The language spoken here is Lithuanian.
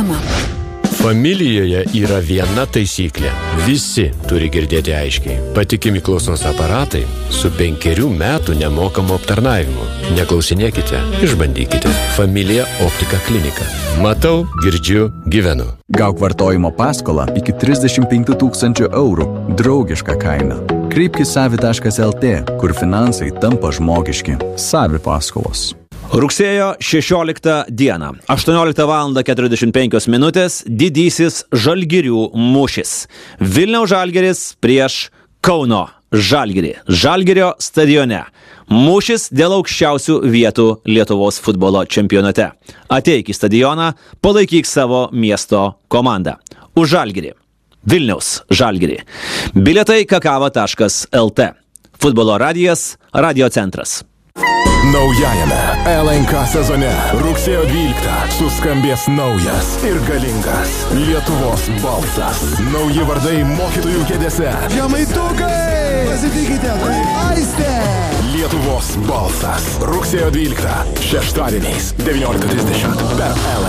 reklama. Familijoje yra viena taisyklė. Visi turi girdėti aiškiai. Patikimi klausos aparatai su 5 metų nemokamu aptarnavimu. Neklausinėkite, išbandykite. Familija Optika klinika. Matau, girdžiu, gyvenu. Gauk vartojimo paskolą iki 35 000 eurų. Draugiška kaina. Kreipkis savi.lt, kur finansai tampa žmogiški. Savi paskolos. Rugsėjo 16 dieną, 18:45 didysis Žalgirių mūšis. Vilniaus Žalgiris prieš Kauno Žalgirį. Žalgirio stadione. Mūšis dėl aukščiausių vietų Lietuvos futbolo čempionate. Ateik į stadioną, palaikyk savo miesto komandą. Už Žalgirį. Vilniaus Žalgirį. Bilietai kakava.lt. Futbolo radijas, Radio centras. Naujajame LNK sezone rugsėjo 12 suskambės naujas ir galingas Lietuvos balsas. Nauji vardai mokytojų kėdėse. Žemaitukai! Pasitikite, tai Aistė! Lietuvos balsas. Rugsėjo 12 šeštadieniais 19:30 per LNK.